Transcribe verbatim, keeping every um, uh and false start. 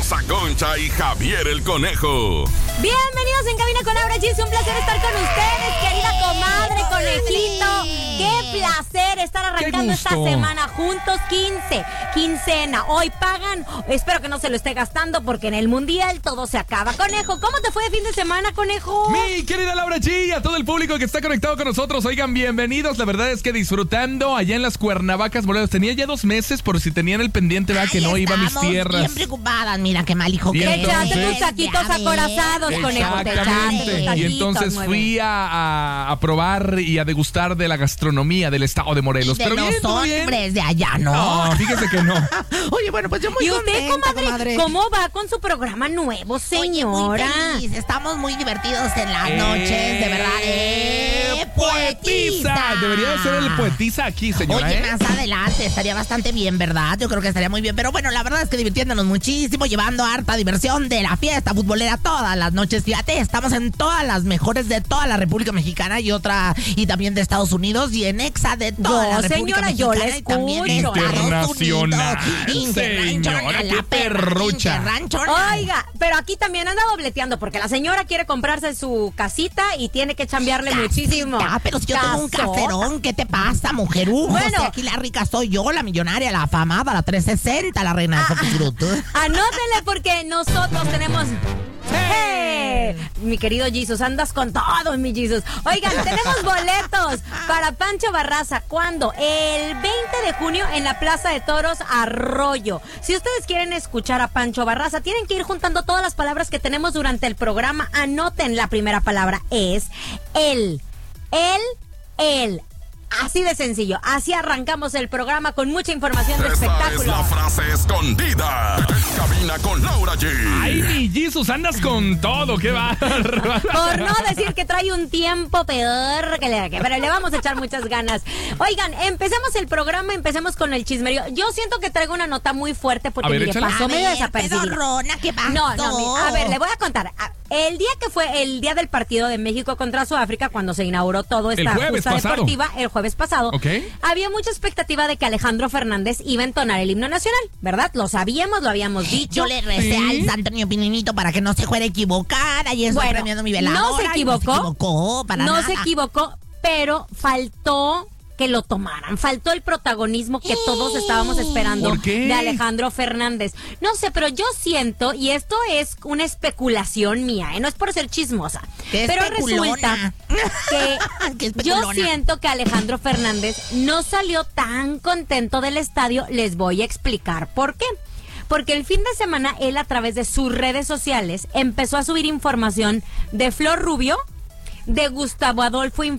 Rosa Concha y Javier el Conejo. Bienvenidos en Cabina con Laura G. Es un placer estar con ustedes, querida comadre, conejito. Qué placer estar arrancando esta semana juntos. quince, quincena. Hoy pagan. Espero que no se lo esté gastando porque en el mundial todo se acaba. Conejo, ¿cómo te fue de fin de semana, conejo? Mi querida Laura G, y a todo el público que está conectado con nosotros, oigan, bienvenidos. La verdad es que disfrutando allá en las Cuernavacas, Morelos. Tenía ya dos meses por si tenían el pendiente, ¿verdad? Que no iba a mis tierras. Bien preocupadas, mira qué mal hijo que Te echaste tus taquitos acorazados, conejo. Te echaste tus Y entonces fui a, a, a probar y a degustar de la gastronomía del estado de Morelos. De Pero los bien, todo bien. hombres de allá, ¿no? No, fíjese que no. Oye, bueno, pues yo muy ¿Y usted, contenta, comadre, comadre, cómo va con su programa nuevo, señora? Oye, muy feliz. Estamos muy divertidos en las Eh, noches, de verdad. ¡Eh, poetisa! Debería de ser el poetisa aquí, señora. Oye, ¿eh? más adelante estaría bastante bien, ¿verdad? Yo creo que estaría muy bien. Pero bueno, la verdad es que divirtiéndonos muchísimo, llevando harta diversión de la fiesta futbolera todas las noches. Fíjate, estamos en todas las mejores de toda la República Mexicana y otra, y también de Estados Unidos, y en Exa de toda Yo, la República señora, Mexicana yo la y también de escucho. Estados Internacional, Unidos. señora, qué perrucha. Interranchona. Oiga, pero aquí también anda dobleteando porque la señora quiere comprarse su casita y tiene que chambearle muchísimo. Ah, pero si yo tengo un Casota. caserón, ¿qué te pasa, mujerujo? Bueno. Si aquí la rica soy yo, la millonaria, la afamada, la trescientos sesenta, la reina de Foxtrot. Anótenle porque nosotros tenemos... ¡Hey! Mi querido Jesus, andas con todo, mi Jesus. Oigan, tenemos boletos para Pancho Barraza. ¿Cuándo? El veinte de junio en la Plaza de Toros Arroyo. Si ustedes quieren escuchar a Pancho Barraza, tienen que ir juntando todas las palabras que tenemos durante el programa. Anoten, la primera palabra es él. Él, él. Así de sencillo. Así arrancamos el programa con mucha información de Esta espectáculo. es la frase escondida en Cabina con Laura G. Ay, mi Jesus, andas con todo, qué bárbaro. Por no decir que trae un tiempo peor que le que, pero le vamos a echar muchas ganas. Oigan, empecemos el programa, empecemos con el chismerío. Yo siento que traigo una nota muy fuerte porque A ver, mire, échala. pasó A medio ver, desapercibida. pedorrona, ¿qué pasó? No, no, mi- a ver, le voy a contar. A- El día que fue el día del partido de México contra Sudáfrica, cuando se inauguró todo esta El jueves justa pasado. deportiva, el jueves pasado, Ok. había mucha expectativa de que Alejandro Fernández iba a entonar el himno nacional, ¿verdad? Lo sabíamos, lo habíamos dicho. Yo le recé Sí. al santo niño Pininito para que no se fuera a equivocar. Ayer estoy Bueno, premiando mi veladora. no se y equivocó. No se equivocó, para no nada. se equivocó, pero faltó que lo tomaran. Faltó el protagonismo que todos estábamos esperando ¿Por qué? de Alejandro Fernández. No sé, pero yo siento, y esto es una especulación mía, ¿eh? No es por ser chismosa, Qué pero especulona. resulta Qué que yo especulona. siento que Alejandro Fernández no salió tan contento del estadio. Les voy a explicar por qué. Porque el fin de semana él, a través de sus redes sociales, empezó a subir información de Flor Rubio, de Gustavo Adolfo Infante